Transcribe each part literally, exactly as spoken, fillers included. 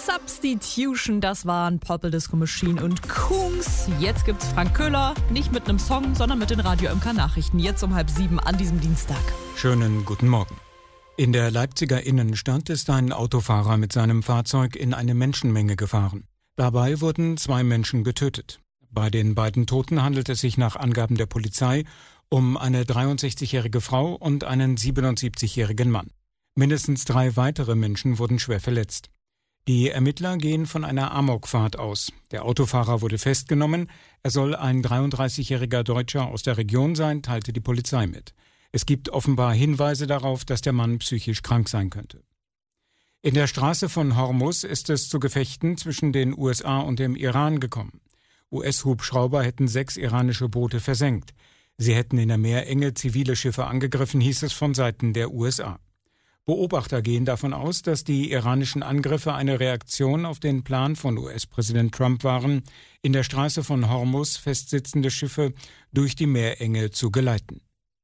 Substitution, das waren Purple Disco Machine und Kungs. Jetzt gibt's Frank Köhler, nicht mit einem Song, sondern mit den Radio M K Nachrichten. Jetzt um halb sieben an diesem Dienstag. Schönen guten Morgen. In der Leipziger Innenstadt ist ein Autofahrer mit seinem Fahrzeug in eine Menschenmenge gefahren. Dabei wurden zwei Menschen getötet. Bei den beiden Toten handelt es sich nach Angaben der Polizei um eine dreiundsechzigjährige Frau und einen siebenundsiebzigjährigen Mann. Mindestens drei weitere Menschen wurden schwer verletzt. Die Ermittler gehen von einer Amokfahrt aus. Der Autofahrer wurde festgenommen. Er soll ein dreiunddreißigjähriger Deutscher aus der Region sein, teilte die Polizei mit. Es gibt offenbar Hinweise darauf, dass der Mann psychisch krank sein könnte. In der Straße von Hormuz ist es zu Gefechten zwischen den U S A und dem Iran gekommen. U S-Hubschrauber hätten sechs iranische Boote versenkt. Sie hätten in der Meerenge zivile Schiffe angegriffen, hieß es von Seiten der U S A. Beobachter gehen davon aus, dass die iranischen Angriffe eine Reaktion auf den Plan von U S-Präsident Trump waren, in der Straße von Hormuz festsitzende Schiffe durch die Meerenge zu geleiten.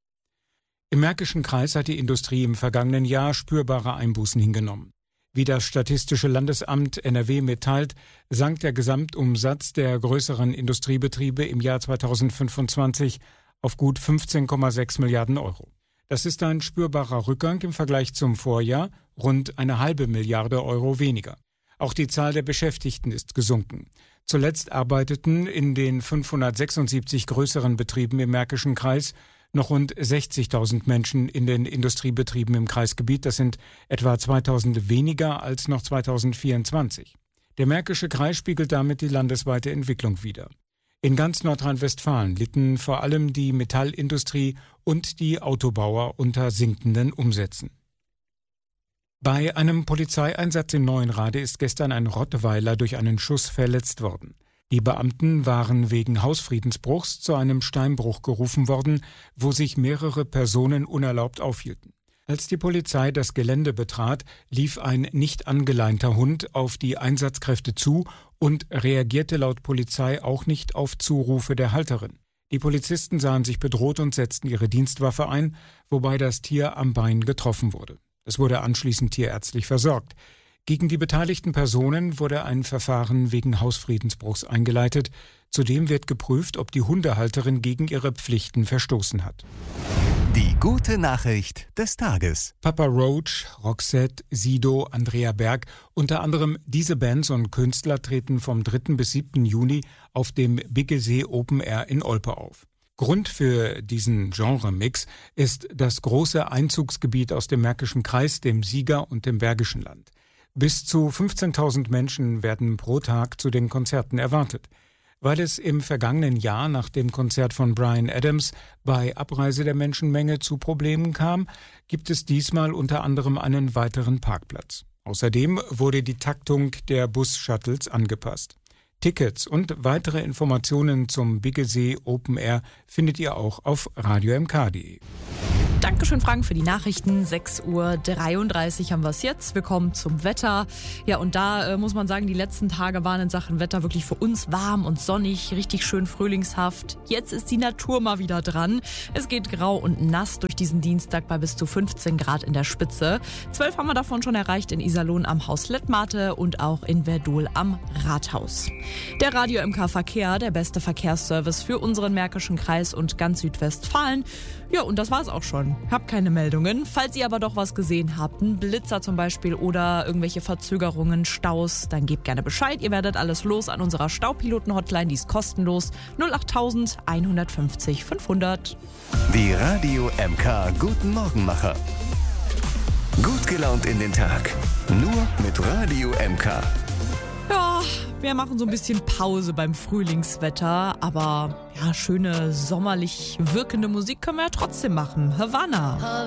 Im Märkischen Kreis hat die Industrie im vergangenen Jahr spürbare Einbußen hingenommen. Wie das Statistische Landesamt N R W mitteilt, sank der Gesamtumsatz der größeren Industriebetriebe im Jahr zweitausendfünfundzwanzig auf gut fünfzehn Komma sechs Milliarden Euro. Das ist ein spürbarer Rückgang im Vergleich zum Vorjahr, rund eine halbe Milliarde Euro weniger. Auch die Zahl der Beschäftigten ist gesunken. Zuletzt arbeiteten in den fünfhundertsechsundsiebzig größeren Betrieben im Märkischen Kreis noch rund sechzigtausend Menschen in den Industriebetrieben im Kreisgebiet. Das sind etwa zweitausend weniger als noch zweitausendvierundzwanzig. Der Märkische Kreis spiegelt damit die landesweite Entwicklung wider. In ganz Nordrhein-Westfalen litten vor allem die Metallindustrie und die Autobauer unter sinkenden Umsätzen. Bei einem Polizeieinsatz in Neuenrade ist gestern ein Rottweiler durch einen Schuss verletzt worden. Die Beamten waren wegen Hausfriedensbruchs zu einem Steinbruch gerufen worden, wo sich mehrere Personen unerlaubt aufhielten. Als die Polizei das Gelände betrat, lief ein nicht angeleinter Hund auf die Einsatzkräfte zu und reagierte laut Polizei auch nicht auf Zurufe der Halterin. Die Polizisten sahen sich bedroht und setzten ihre Dienstwaffe ein, wobei das Tier am Bein getroffen wurde. Es wurde anschließend tierärztlich versorgt. Gegen die beteiligten Personen wurde ein Verfahren wegen Hausfriedensbruchs eingeleitet. Zudem wird geprüft, ob die Hundehalterin gegen ihre Pflichten verstoßen hat. Die gute Nachricht des Tages. Papa Roach, Roxette, Sido, Andrea Berg, unter anderem diese Bands und Künstler treten vom dritten bis siebten Juni auf dem Biggesee Open Air in Olpe auf. Grund für diesen Genremix ist das große Einzugsgebiet aus dem Märkischen Kreis, dem Sieger und dem Bergischen Land. Bis zu fünfzehntausend Menschen werden pro Tag zu den Konzerten erwartet. Weil es im vergangenen Jahr nach dem Konzert von Bryan Adams bei Abreise der Menschenmenge zu Problemen kam, gibt es diesmal unter anderem einen weiteren Parkplatz. Außerdem wurde die Taktung der Bus-Shuttles angepasst. Tickets und weitere Informationen zum Biggesee Open Air findet ihr auch auf radio m k punkt d e. Dankeschön, Frank, für die Nachrichten. sechs Uhr dreiunddreißig haben wir es jetzt. Wir kommen zum Wetter. Ja, und da äh, muss man sagen, die letzten Tage waren in Sachen Wetter wirklich für uns warm und sonnig, richtig schön frühlingshaft. Jetzt ist die Natur mal wieder dran. Es geht grau und nass durch diesen Dienstag bei bis zu fünfzehn Grad in der Spitze. zwölf haben wir davon schon erreicht in Iserlohn am Haus Lettmate und auch in Verdol am Rathaus. Der Radio M K Verkehr, der beste Verkehrsservice für unseren Märkischen Kreis und ganz Südwestfalen. Ja, und das war's auch schon. Hab keine Meldungen. Falls ihr aber doch was gesehen habt, ein Blitzer zum Beispiel oder irgendwelche Verzögerungen, Staus, dann gebt gerne Bescheid. Ihr werdet alles los an unserer Staupiloten-Hotline, die ist kostenlos. null acht eins fünf null fünfhundert. Die Radio M K Guten Morgenmacher. Gut gelaunt in den Tag. Nur mit Radio M K. Ja, wir machen so ein bisschen Pause beim Frühlingswetter, aber ja, schöne sommerlich wirkende Musik können wir ja trotzdem machen. Havana.